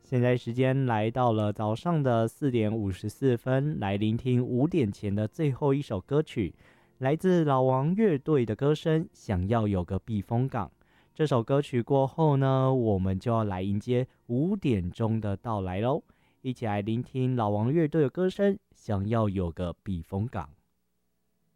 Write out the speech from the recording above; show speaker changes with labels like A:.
A: 现在时间来到了早上的4:54，来聆听5点前的最后一首歌曲，来自老王乐队的歌声《想要有个避风港》。这首歌曲过后呢，我们就要来迎接5点钟的到来喽，一起来聆听老王乐队的歌声《想要有个避风港》。